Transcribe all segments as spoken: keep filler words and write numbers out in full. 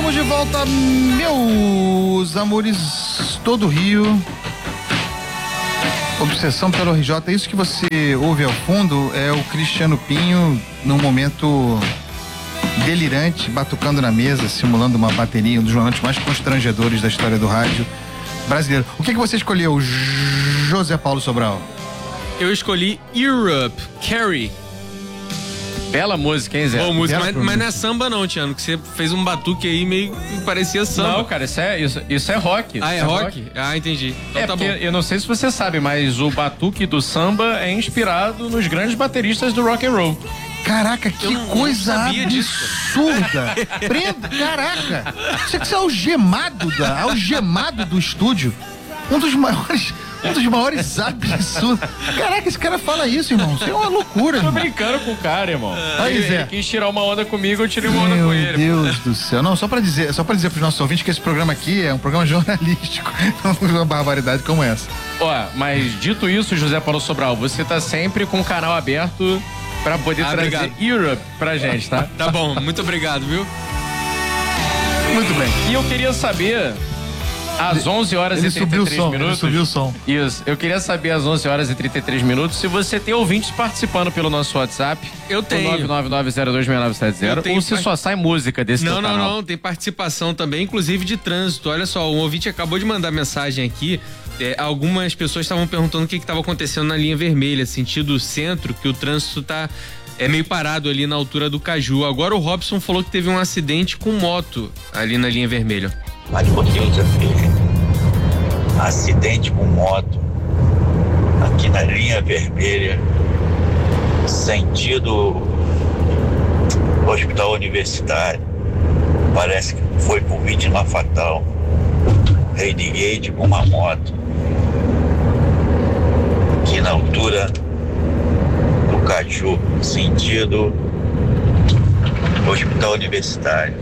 Estamos de volta, meus amores, todo Rio. Obsessão pelo R J. Isso que você ouve ao fundo é o Cristiano Pinho num momento delirante, batucando na mesa, simulando uma bateria, um dos momentos mais constrangedores da história do rádio brasileiro. O que que você escolheu, José Paulo Sobral? Eu escolhi Europe, Carrie. Bela música, hein, Zé? Boa música, mas, música. mas não é samba não, Tiano, que você fez um batuque aí meio que parecia samba. Não, cara, isso é, isso, isso é rock. Ah, é, isso rock? rock? Ah, entendi. Então é tá porque, bom. eu não sei se você sabe, mas o batuque do samba é inspirado nos grandes bateristas do rock and roll. Caraca, que não- coisa não sabia absurda! Prenda, caraca! Você que é algemado, da, algemado do estúdio. Um dos maiores, um dos maiores absurdos. Caraca, esse cara fala isso, irmão. Isso é uma loucura, Tô irmão. brincando com o cara, irmão. Aí, ele, Zé. ele quis tirar uma onda comigo, eu tirei uma onda Meu com ele. Deus do céu. Não, só pra dizer, só pra dizer pros nossos ouvintes que esse programa aqui é um programa jornalístico. Não é uma barbaridade como essa. Ó, mas dito isso, José Paulo Sobral, você tá sempre com o canal aberto pra poder Ah, trazer obrigado. Europe pra gente, tá? Tá bom, muito obrigado, viu? Muito bem. E eu queria saber, às onze horas Ele e trinta e subiu o três som, ele minutos... subiu o som. Isso, eu queria saber às onze horas e trinta e três minutos se você tem ouvintes participando pelo nosso WhatsApp. Eu tenho. nove nove nove zero dois seis nove sete zero. Eu tenho Ou se part- só sai música desse Não, teu não, canal. não, tem participação também, inclusive de trânsito. Olha só, um ouvinte acabou de mandar mensagem aqui. É, algumas pessoas estavam perguntando o que estava acontecendo na linha vermelha, sentido centro, que o trânsito tá é meio parado ali na altura do Caju. Agora o Robson falou que teve um acidente com moto ali na linha vermelha. Mais um pouquinho, Zé Filho. Acidente com moto aqui na linha vermelha, sentido Hospital Universitário. Parece que foi por vítima fatal. Renegade com uma moto aqui na altura do Caju, sentido Hospital Universitário.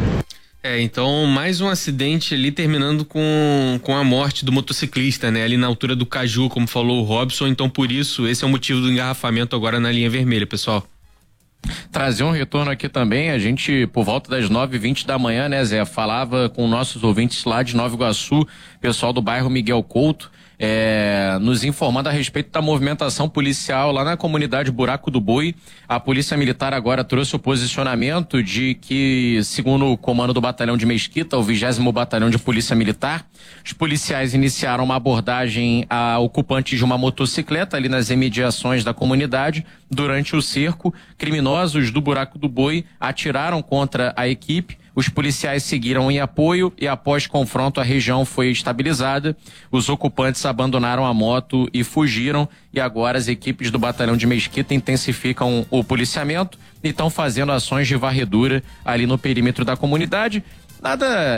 É, então mais um acidente ali terminando com, com a morte do motociclista, né? Ali na altura do Caju, como falou o Robson. Então por isso, esse é o motivo do engarrafamento agora na linha vermelha, pessoal. Trazer um retorno aqui também, a gente, por volta das nove e vinte da manhã, né, Zé, falava com nossos ouvintes lá de Nova Iguaçu, pessoal do bairro Miguel Couto, é, nos informando a respeito da movimentação policial lá na comunidade Buraco do Boi. A Polícia Militar agora trouxe o posicionamento de que, segundo o comando do Batalhão de Mesquita, o vigésimo Batalhão de Polícia Militar, os policiais iniciaram uma abordagem a ocupantes de uma motocicleta ali nas imediações da comunidade. Durante o cerco, criminosos do Buraco do Boi atiraram contra a equipe. Os policiais seguiram em apoio e, após confronto, a região foi estabilizada. Os ocupantes abandonaram a moto e fugiram. E agora as equipes do Batalhão de Mesquita intensificam o policiamento e estão fazendo ações de varredura ali no perímetro da comunidade. Nada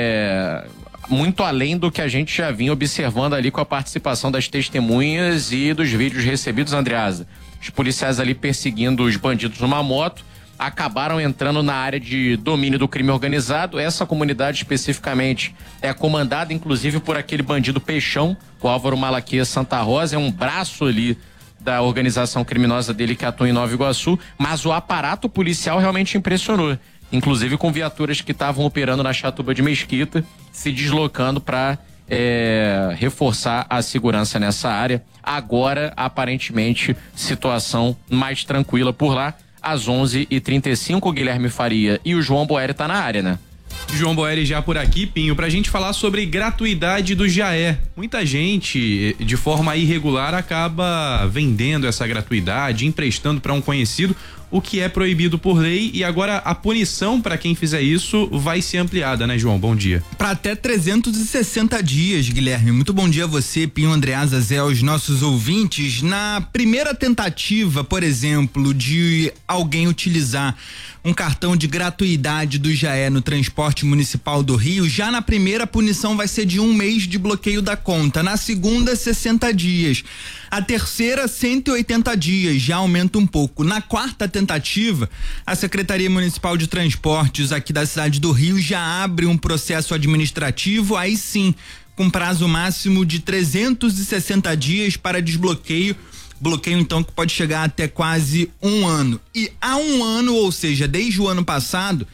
é muito além do que a gente já vinha observando ali com a participação das testemunhas e dos vídeos recebidos, Andreasa. Os policiais ali perseguindo os bandidos numa moto acabaram entrando na área de domínio do crime organizado. Essa comunidade especificamente é comandada inclusive por aquele bandido Peixão, o Álvaro Malaquias Santa Rosa, é um braço ali da organização criminosa dele que atua em Nova Iguaçu, mas o aparato policial realmente impressionou, inclusive com viaturas que estavam operando na Chatuba de Mesquita, se deslocando para é, reforçar a segurança nessa área. Agora, aparentemente, situação mais tranquila por lá. Às onze e trinta e cinco, o Guilherme Faria e o João Boeri tá na área, né? João Boeri já por aqui, Pinho, pra gente falar sobre gratuidade do Jaé. Muita gente, de forma irregular, acaba vendendo essa gratuidade, emprestando para um conhecido, o que é proibido por lei, e agora a punição para quem fizer isso vai ser ampliada, né, João? Bom dia. Para até trezentos e sessenta dias, Guilherme. Muito bom dia a você, Pinho, Andreasa, Zé, aos nossos ouvintes. Na primeira tentativa, por exemplo, de alguém utilizar um cartão de gratuidade do Jaé no transporte municipal do Rio, já na primeira a punição vai ser de um mês de bloqueio da conta. Na segunda, sessenta dias. A terceira, cento e oitenta dias, já aumenta um pouco. Na quarta tentativa, a Secretaria Municipal de Transportes aqui da cidade do Rio já abre um processo administrativo, aí sim, com prazo máximo de trezentos e sessenta dias para desbloqueio. Bloqueio, então, que pode chegar até quase um ano. E há um ano, ou seja, desde o ano passado,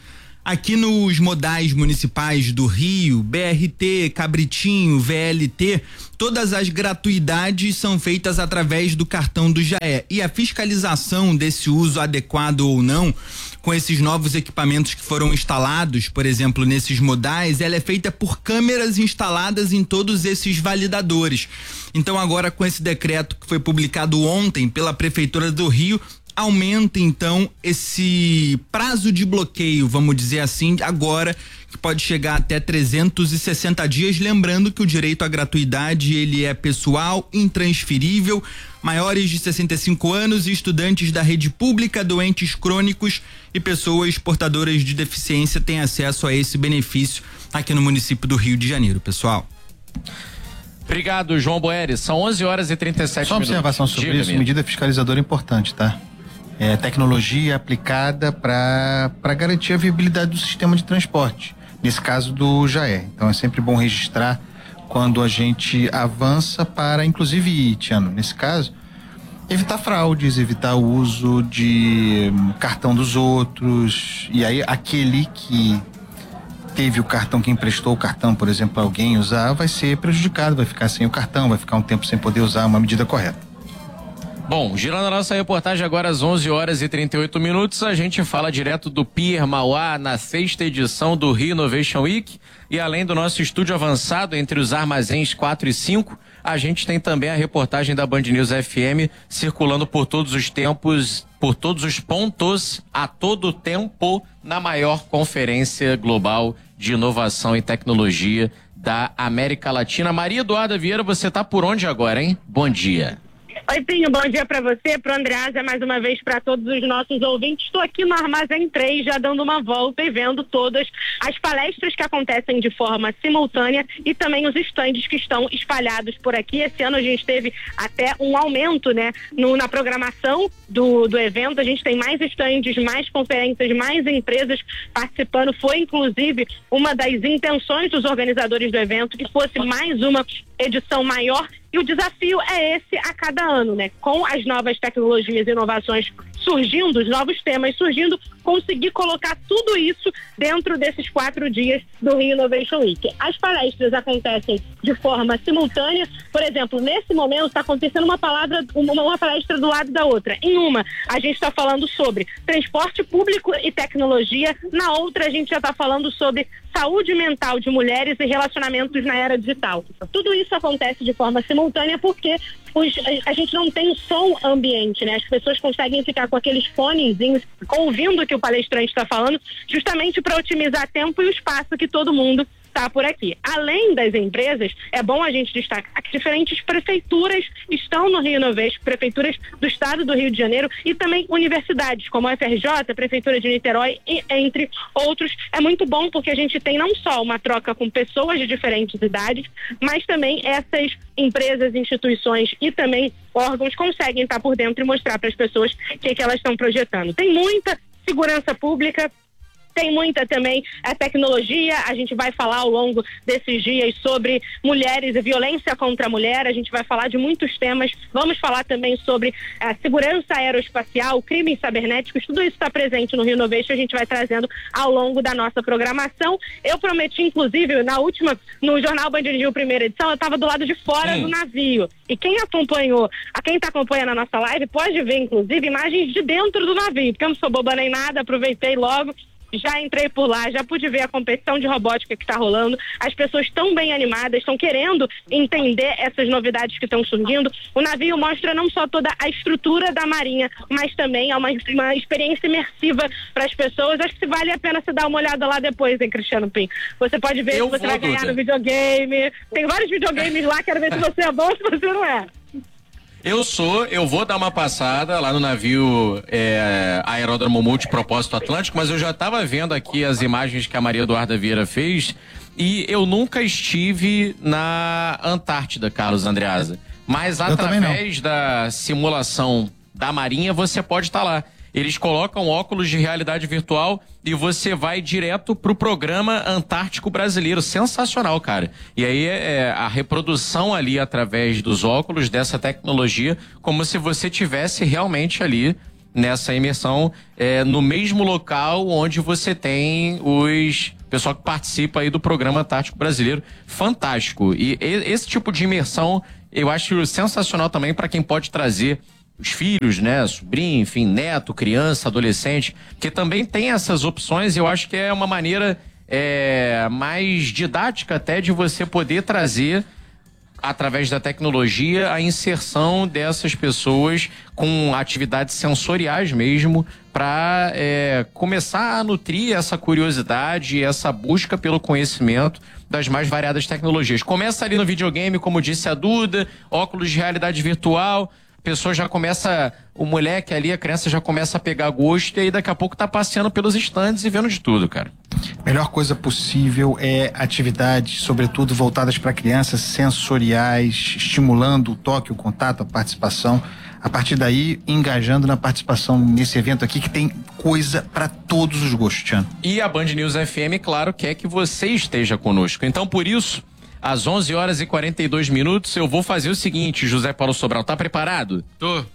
Aqui nos modais municipais do Rio, B R T, Cabritinho, V L T, todas as gratuidades são feitas através do cartão do Jaé. E a fiscalização desse uso adequado ou não, com esses novos equipamentos que foram instalados, por exemplo, nesses modais, ela é feita por câmeras instaladas em todos esses validadores. Então agora, com esse decreto que foi publicado ontem pela Prefeitura do Rio, aumenta então esse prazo de bloqueio, vamos dizer assim, agora, que pode chegar até trezentos e sessenta dias, lembrando que o direito à gratuidade ele é pessoal, intransferível, maiores de sessenta e cinco anos e estudantes da rede pública, doentes crônicos e pessoas portadoras de deficiência têm acesso a esse benefício aqui no município do Rio de Janeiro, pessoal. Obrigado, João Boeri. São onze horas e trinta e sete Só uma minutos. observação sobre Diga, isso, minha. medida fiscalizadora importante, tá? É tecnologia aplicada para para garantir a viabilidade do sistema de transporte, nesse caso do Jaé. Então é sempre bom registrar quando a gente avança para, inclusive, Tiano, nesse caso, evitar fraudes, evitar o uso de cartão dos outros, e aí aquele que teve o cartão, que emprestou o cartão, por exemplo, para alguém usar, vai ser prejudicado, vai ficar sem o cartão, vai ficar um tempo sem poder usar uma medida correta. Bom, girando a nossa reportagem agora às onze horas e trinta e oito minutos, a gente fala direto do Pier Mauá na sexta edição do Rio Innovation Week, e além do nosso estúdio avançado entre os armazéns quatro e cinco, a gente tem também a reportagem da Band News F M circulando por todos os tempos, por todos os pontos, a todo tempo, na maior conferência global de inovação e tecnologia da América Latina. Maria Eduarda Vieira, você tá por onde agora, hein? Bom dia. Oi, Pinho, bom dia para você, para o Andreasa, mais uma vez para todos os nossos ouvintes. Estou aqui no Armazém três, já dando uma volta e vendo todas as palestras que acontecem de forma simultânea e também os estandes que estão espalhados por aqui. Esse ano a gente teve até um aumento, né, no, na programação do, do evento. A gente tem mais estandes, mais conferências, mais empresas participando. Foi, inclusive, uma das intenções dos organizadores do evento que fosse mais uma edição maior. E o desafio é esse a cada ano, né? Com as novas tecnologias e inovações surgindo, os novos temas surgindo, conseguir colocar tudo isso dentro desses quatro dias do Rio Innovation Week. As palestras acontecem de forma simultânea. Por exemplo, nesse momento está acontecendo uma, palavra, uma, uma palestra do lado da outra. Em uma, a gente está falando sobre transporte público e tecnologia. Na outra, a gente já está falando sobre saúde mental de mulheres e relacionamentos na era digital. Tudo isso acontece de forma simultânea porque os, a, a gente não tem o som ambiente, né? As pessoas conseguem ficar com aqueles fonezinhos ouvindo o que o palestrante está falando, justamente para otimizar tempo e o espaço que todo mundo está por aqui. Além das empresas, é bom a gente destacar que diferentes prefeituras estão no Rio Innovation, prefeituras do estado do Rio de Janeiro e também universidades, como a F R J, a Prefeitura de Niterói, e entre outros. É muito bom porque a gente tem não só uma troca com pessoas de diferentes idades, mas também essas empresas, instituições e também órgãos conseguem estar por dentro e mostrar para as pessoas o que, que elas estão projetando. Tem muita segurança pública, tem muita também a tecnologia. A gente vai falar ao longo desses dias sobre mulheres e violência contra a mulher. A gente vai falar de muitos temas. Vamos falar também sobre a segurança aeroespacial, crimes cibernéticos. Tudo isso está presente no Rio Innovation. A gente vai trazendo ao longo da nossa programação. Eu prometi, inclusive, na última, no Jornal Band News primeira edição, eu estava do lado de fora Sim. do navio. E quem acompanhou, a quem está acompanhando a nossa live, pode ver, inclusive, imagens de dentro do navio. Porque eu não sou boba nem nada, aproveitei logo. Já entrei por lá, já pude ver a competição de robótica que está rolando. As pessoas estão bem animadas, estão querendo entender essas novidades que estão surgindo. O navio mostra não só toda a estrutura da Marinha, mas também é uma, uma experiência imersiva para as pessoas. Acho que vale a pena você dar uma olhada lá depois, hein, Cristiano Pim? Você pode ver Eu se você vou, vai ganhar Duda. no videogame. Tem vários videogames lá, quero ver se você é bom ou se você não é. Eu sou, eu vou dar uma passada lá no navio é, Aeródromo Multipropósito Atlântico, mas eu já estava vendo aqui as imagens que a Maria Eduarda Vieira fez e eu nunca estive na Antártida, Carlos Andreasa. Mas Eu também não. através da simulação da Marinha você pode estar lá. Eles colocam óculos de realidade virtual e você vai direto pro programa Antártico Brasileiro. Sensacional, cara. E aí é a reprodução ali através dos óculos dessa tecnologia, como se você tivesse realmente ali nessa imersão é, no mesmo local onde você tem os pessoal que participa aí do programa Antártico Brasileiro. Fantástico. E, e esse tipo de imersão eu acho sensacional também para quem pode trazer os filhos, né, sobrinho, enfim, neto, criança, adolescente, que também tem essas opções. Eu acho que é uma maneira é, mais didática até de você poder trazer, através da tecnologia, a inserção dessas pessoas com atividades sensoriais mesmo, para é, começar a nutrir essa curiosidade, essa busca pelo conhecimento das mais variadas tecnologias. Começa ali no videogame, como disse a Duda, óculos de realidade virtual, a pessoa já começa, o moleque ali, a criança já começa a pegar gosto, e aí daqui a pouco tá passeando pelos estandes e vendo de tudo, cara. Melhor coisa possível é atividades, sobretudo voltadas para crianças, sensoriais, estimulando o toque, o contato, a participação. A partir daí, engajando na participação nesse evento aqui, que tem coisa para todos os gostos, Tiano. E a Band News F M, claro, quer que você esteja conosco. Então, por isso, às onze horas e quarenta e dois minutos, eu vou fazer o seguinte, José Paulo Sobral, tá preparado? Tô.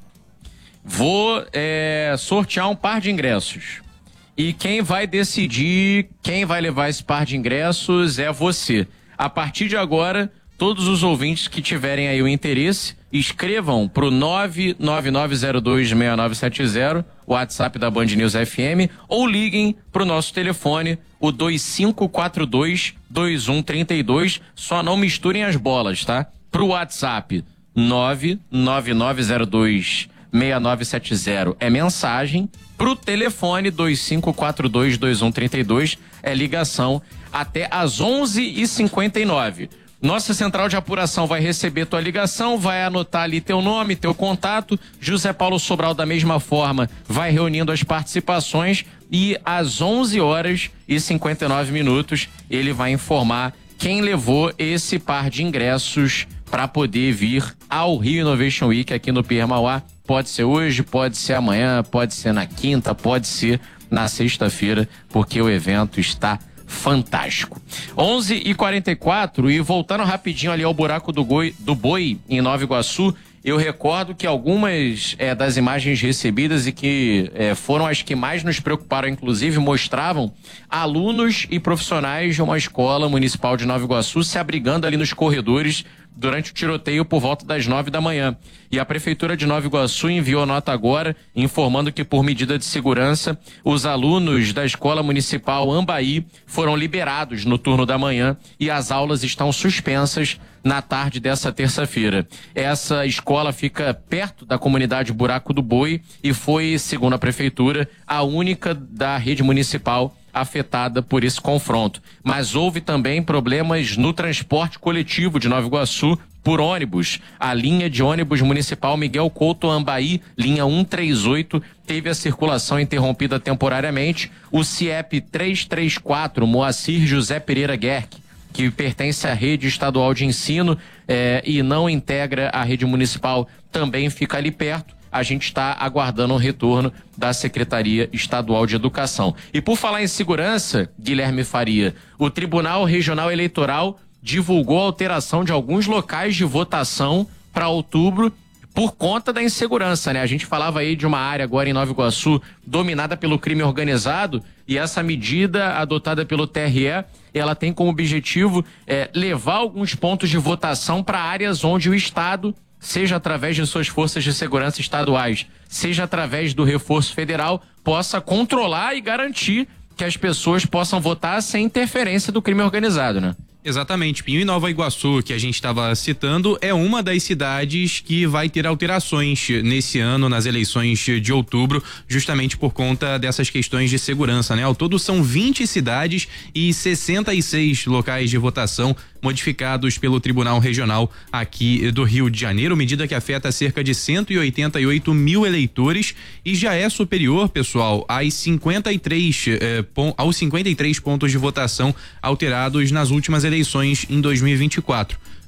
Vou é, sortear um par de ingressos. E quem vai decidir quem vai levar esse par de ingressos é você. A partir de agora, todos os ouvintes que tiverem aí o interesse, escrevam pro nove nove nove zero dois seis nove sete zero, o WhatsApp da Band News F M, ou liguem pro nosso telefone, o dois cinco quatro dois, dois um três dois. Só não misturem as bolas, tá? Pro WhatsApp nove nove nove zero dois seis nove sete zero é mensagem, pro telefone dois cinco quatro dois, dois um três dois é ligação até às onze e cinquenta e nove. Nossa central de apuração vai receber tua ligação, vai anotar ali teu nome, teu contato. José Paulo Sobral, da mesma forma, vai reunindo as participações e às onze horas e cinquenta e nove minutos ele vai informar quem levou esse par de ingressos para poder vir ao Rio Innovation Week aqui no Pierre Mauá. Pode ser hoje, pode ser amanhã, pode ser na quinta, pode ser na sexta-feira, porque o evento está fantástico. onze e quarenta e quatro, e voltando rapidinho ali ao buraco do, goi, do boi em Nova Iguaçu, eu recordo que algumas é, das imagens recebidas e que é, foram as que mais nos preocuparam, inclusive, mostravam alunos e profissionais de uma escola municipal de Nova Iguaçu se abrigando ali nos corredores durante o tiroteio por volta das nove da manhã. E a Prefeitura de Nova Iguaçu enviou nota agora, informando que, por medida de segurança, os alunos da Escola Municipal Ambaí foram liberados no turno da manhã e as aulas estão suspensas na tarde dessa terça-feira. Essa escola fica perto da comunidade Buraco do Boi e foi, segundo a Prefeitura, a única da rede municipal afetada por esse confronto. Mas houve também problemas no transporte coletivo de Nova Iguaçu por ônibus. A linha de ônibus municipal Miguel Couto Ambaí, linha cento e trinta e oito, teve a circulação interrompida temporariamente. O CIEP trezentos e trinta e quatro, Moacir José Pereira Guerque, que pertence à rede estadual de ensino eh, e não integra a rede municipal, também fica ali perto. A gente está aguardando o retorno da Secretaria Estadual de Educação. E por falar em segurança, Guilherme Faria, o Tribunal Regional Eleitoral divulgou a alteração de alguns locais de votação para outubro por conta da insegurança, né? A gente falava aí de uma área agora em Nova Iguaçu dominada pelo crime organizado, e essa medida adotada pelo T R E, ela tem como objetivo é, levar alguns pontos de votação para áreas onde o Estado, seja através de suas forças de segurança estaduais, seja através do reforço federal, possa controlar e garantir que as pessoas possam votar sem interferência do crime organizado, né? Exatamente, Pinho. E Nova Iguaçu, que a gente estava citando, é uma das cidades que vai ter alterações nesse ano nas eleições de outubro, justamente por conta dessas questões de segurança, né? Ao todo são vinte cidades e sessenta e seis locais de votação modificados pelo Tribunal Regional aqui do Rio de Janeiro, medida que afeta cerca de cento e oitenta e oito mil eleitores e já é superior, pessoal, às cinquenta e três, eh, pon, aos cinquenta e três pontos de votação alterados nas últimas eleições em dois mil e vinte e quatro.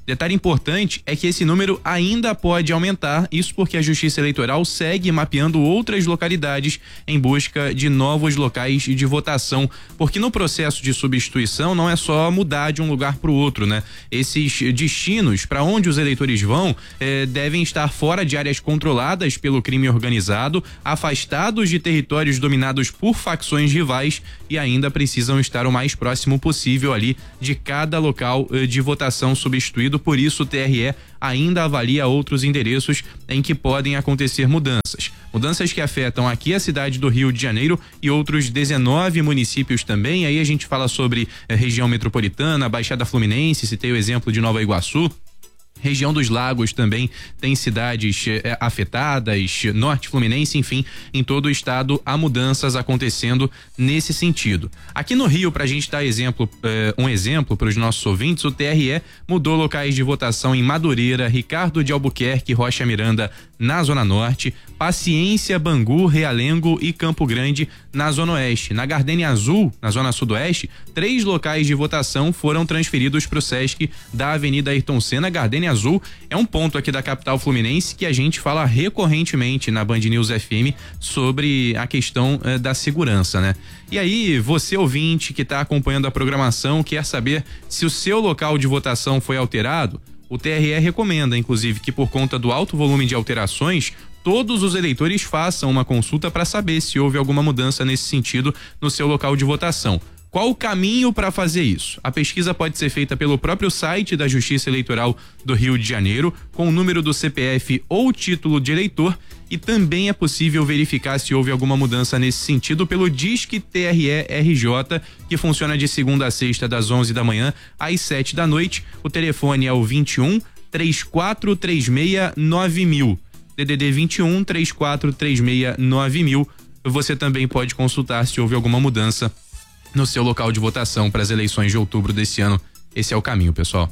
Detalhe importante é que esse número ainda pode aumentar, isso porque a Justiça Eleitoral segue mapeando outras localidades em busca de novos locais de votação, porque no processo de substituição não é só mudar de um lugar para o outro, né? Esses destinos para onde os eleitores vão eh, devem estar fora de áreas controladas pelo crime organizado, afastados de territórios dominados por facções rivais e ainda precisam estar o mais próximo possível ali de cada local eh, de votação substituído. Por isso o T R E ainda avalia outros endereços em que podem acontecer mudanças. Mudanças que afetam aqui a cidade do Rio de Janeiro e outros dezenove municípios também. Aí a gente fala sobre eh, região metropolitana, Baixada Fluminense, citei o exemplo de Nova Iguaçu. Região dos Lagos também tem cidades eh, afetadas, Norte Fluminense, enfim, em todo o estado há mudanças acontecendo nesse sentido. Aqui no Rio, pra gente dar exemplo, eh, um exemplo para os nossos ouvintes, o T R E mudou locais de votação em Madureira, Ricardo de Albuquerque, Rocha Miranda, na Zona Norte, Paciência, Bangu, Realengo e Campo Grande, na Zona Oeste. Na Gardênia Azul, na Zona Sudoeste, três locais de votação foram transferidos para o Sesc da Avenida Ayrton Senna. Gardênia Azul é um ponto aqui da capital fluminense que a gente fala recorrentemente na Band News F M sobre a questão eh, da segurança, né? E aí, você ouvinte que está acompanhando a programação, quer saber se o seu local de votação foi alterado? O T R E recomenda, inclusive, que por conta do alto volume de alterações, todos os eleitores façam uma consulta para saber se houve alguma mudança nesse sentido no seu local de votação. Qual o caminho para fazer isso? A pesquisa pode ser feita pelo próprio site da Justiça Eleitoral do Rio de Janeiro, com o número do C P F ou título de eleitor, e também é possível verificar se houve alguma mudança nesse sentido pelo Disque T R E R J, que funciona de segunda a sexta, das onze da manhã às sete da noite. O telefone é o vinte e um, três quatro três seis, nove mil. D D D vinte e um, três quatro três seis, nove mil. Você também pode consultar se houve alguma mudança no seu local de votação para as eleições de outubro desse ano. Esse é o caminho, pessoal.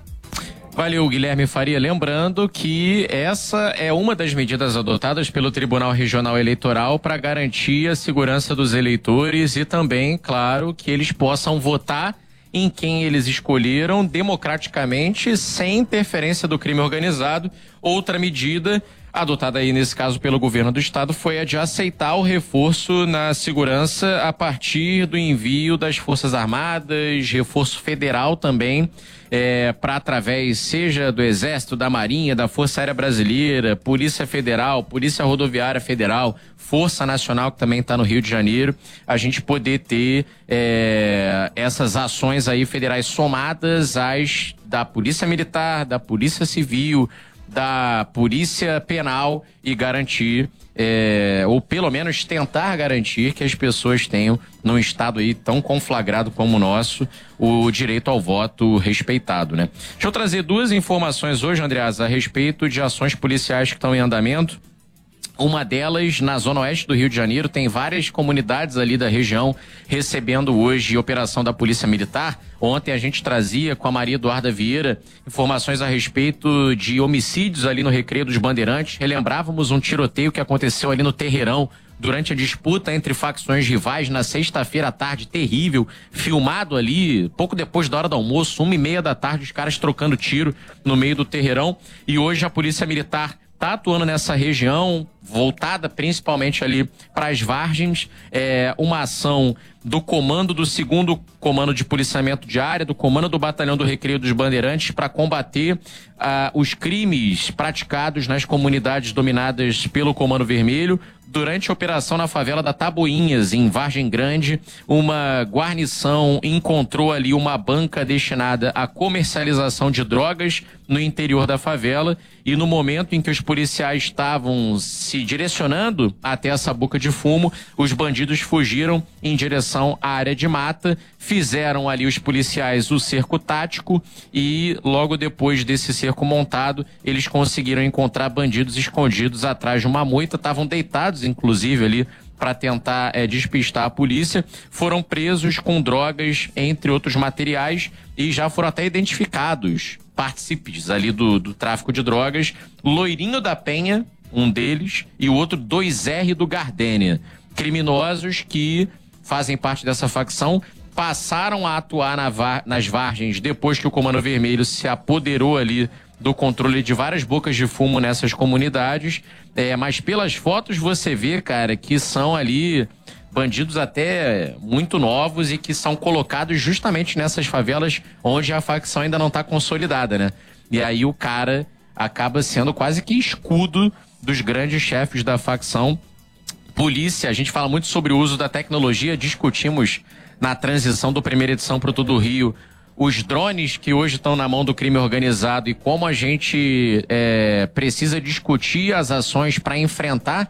Valeu, Guilherme Faria. Lembrando que essa é uma das medidas adotadas pelo Tribunal Regional Eleitoral para garantir a segurança dos eleitores e também, claro, que eles possam votar em quem eles escolheram democraticamente, sem interferência do crime organizado. Outra medida adotada aí nesse caso pelo governo do estado foi a de aceitar o reforço na segurança a partir do envio das Forças Armadas, reforço federal também, é, para através seja do Exército, da Marinha, da Força Aérea Brasileira, Polícia Federal, Polícia Rodoviária Federal, Força Nacional, que também está no Rio de Janeiro, a gente poder ter é, essas ações aí federais somadas às da Polícia Militar, da Polícia Civil, da Polícia Penal e garantir, é, ou pelo menos tentar garantir que as pessoas tenham, num estado aí tão conflagrado como o nosso, o direito ao voto respeitado, né? Deixa eu trazer duas informações hoje, Andreas, a respeito de ações policiais que estão em andamento. Uma delas, na Zona Oeste do Rio de Janeiro, tem várias comunidades ali da região recebendo hoje operação da Polícia Militar. Ontem a gente trazia com a Maria Eduarda Vieira informações a respeito de homicídios ali no Recreio dos Bandeirantes. Relembrávamos um tiroteio que aconteceu ali no Terreirão durante a disputa entre facções rivais na sexta-feira à tarde, terrível, filmado ali pouco depois da hora do almoço, uma e meia da tarde, os caras trocando tiro no meio do Terreirão. E hoje a Polícia Militar está atuando nessa região, voltada principalmente ali para as Vargens, é, uma ação do comando do segundo comando de policiamento de área, do comando do batalhão do Recreio dos Bandeirantes, para combater ah, os crimes praticados nas comunidades dominadas pelo Comando Vermelho. Durante a operação na favela da Taboinhas, em Vargem Grande, uma guarnição encontrou ali uma banca destinada à comercialização de drogas no interior da favela, e no momento em que os policiais estavam se direcionando até essa boca de fumo, os bandidos fugiram em direção à área de mata, fizeram ali os policiais o cerco tático e logo depois desse cerco montado, eles conseguiram encontrar bandidos escondidos atrás de uma moita, estavam deitados inclusive ali para tentar é, despistar a polícia, foram presos com drogas, entre outros materiais, e já foram até identificados partícipes ali do, do tráfico de drogas. Loirinho da Penha, um deles, e o outro dois R do Gardênia, criminosos que fazem parte dessa facção, passaram a atuar na var, nas vargens depois que o Comando Vermelho se apoderou ali do controle de várias bocas de fumo nessas comunidades. É, mas pelas fotos você vê, cara, que são ali bandidos até muito novos e que são colocados justamente nessas favelas onde a facção ainda não está consolidada, né? E aí o cara acaba sendo quase que escudo dos grandes chefes da facção. Polícia, a gente fala muito sobre o uso da tecnologia, discutimos na transição do primeira edição para o Tudo Rio os drones que hoje estão na mão do crime organizado e como a gente é, precisa discutir as ações para enfrentar